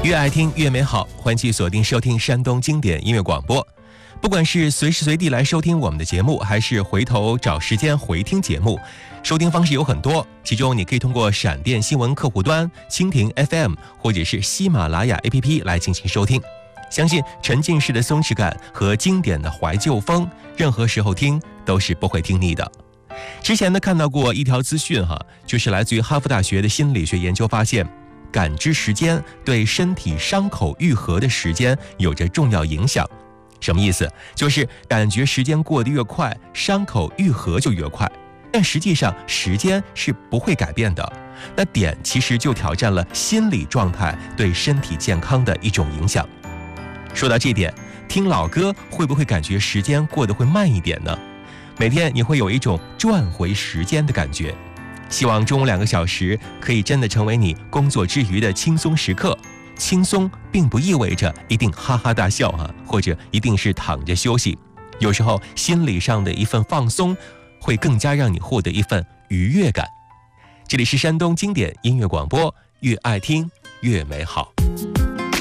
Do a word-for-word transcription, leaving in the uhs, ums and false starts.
越爱听越美好，欢迎继续锁定收听山东经典音乐广播。不管是随时随地来收听我们的节目，还是回头找时间回听节目，收听方式有很多，其中你可以通过闪电新闻客户端、蜻蜓 F M 或者是喜马拉雅 A P P 来进行收听。相信沉浸式的松弛感和经典的怀旧风，任何时候听都是不会听腻的。之前呢看到过一条资讯哈，就是来自于哈佛大学的心理学研究发现，感知时间对身体伤口愈合的时间有着重要影响。什么意思？就是感觉时间过得越快，伤口愈合就越快。但实际上时间是不会改变的。那点其实就挑战了心理状态对身体健康的一种影响。说到这点，听老歌会不会感觉时间过得会慢一点呢？每天你会有一种转回时间的感觉。希望中午两个小时可以真的成为你工作之余的轻松时刻。轻松并不意味着一定哈哈大笑啊，或者一定是躺着休息。有时候心理上的一份放松，会更加让你获得一份愉悦感。这里是山东经典音乐广播，越爱听越美好。